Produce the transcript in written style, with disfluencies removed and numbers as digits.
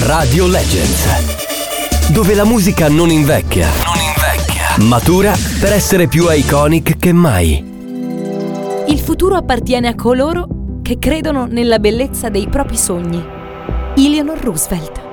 Radio Legends, dove la musica non invecchia, matura per essere più iconic che mai. Il futuro appartiene a coloro che credono nella bellezza dei propri sogni. Eleanor Roosevelt.